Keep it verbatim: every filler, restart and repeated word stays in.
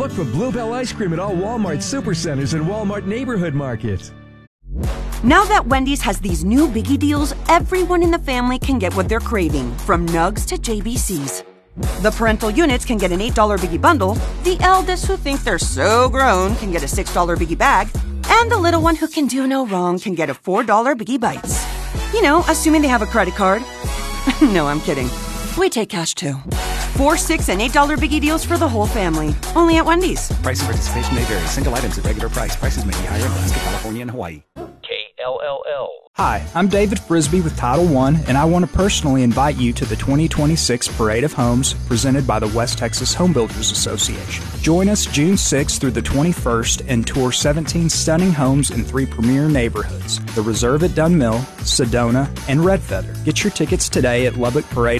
Look for Bluebell ice cream at all Walmart Supercenters and Walmart Neighborhood Market. Now that Wendy's has these new biggie deals, everyone in the family can get what they're craving, from nugs to J B Cs. The parental units can get an eight dollar biggie bundle, the eldest who think they're so grown can get a six dollar biggie bag, and the little one who can do no wrong can get a four dollar biggie bites. You know, assuming they have a credit card. No, I'm kidding. We take cash too. Four, six, and eight dollar biggie deals for the whole family. Only at Wendy's. Price and participation may vary. Single items at regular price. Prices may be higher in Alaska, California, and Hawaii. K L L L. Hi, I'm David Frisbee with Title One, and I want to personally invite you to the twenty twenty-six Parade of Homes presented by the West Texas Home Builders Association. Join us June sixth through the twenty-first and tour seventeen stunning homes in three premier neighborhoods, the Reserve at Dunn Mill, Sedona, and Red Feather. Get your tickets today at Lubbock Parade